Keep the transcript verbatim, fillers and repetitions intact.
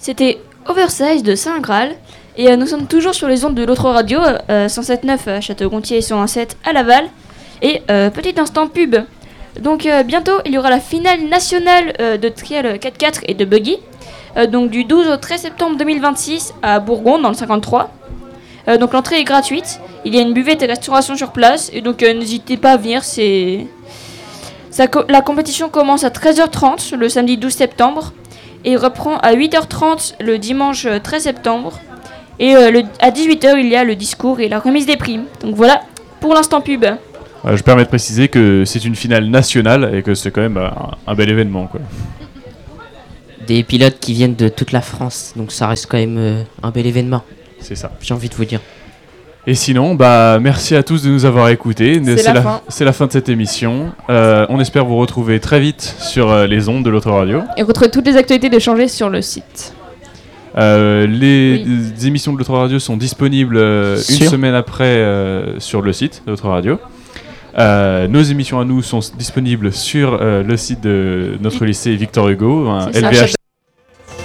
C'était Oversize de Saint-Graal. Et euh, nous sommes toujours sur les ondes de l'autre radio, euh, cent sept neuf à Château-Gontier et cent un sept à Laval. Et euh, petit instant pub. Donc euh, bientôt, il y aura la finale nationale euh, de trial quatre-quatre et de buggy. Euh, donc du douze au treize septembre deux mille vingt-six à Bourgon, dans le cinquante-trois. Euh, donc l'entrée est gratuite. Il y a une buvette et restauration sur place. Et donc euh, n'hésitez pas à venir. C'est... Ça co- la compétition commence à treize heures trente le samedi douze septembre. Et reprend à huit heures trente le dimanche treize septembre. Et euh, le, à dix-huit heures, il y a le discours et la remise des primes. Donc voilà, pour l'instant pub. Euh, je permets de préciser que c'est une finale nationale et que c'est quand même un, un bel événement, quoi. Des pilotes qui viennent de toute la France, donc ça reste quand même euh, un bel événement. C'est ça. J'ai envie de vous dire. Et sinon, bah, merci à tous de nous avoir écoutés. C'est, c'est, la la, fin. c'est la fin de cette émission. Euh, on espère vous retrouver très vite sur euh, les ondes de l'autre radio. Et retrouvez toutes les actualités de Changer sur le site. Euh, les, Oui. les émissions de l'autre radio sont disponibles euh, une Sur. semaine après euh, sur le site de l'autre radio. Euh, nos émissions à nous sont disponibles sur euh, le site de notre lycée Victor Hugo, hein, C'est ça, L V H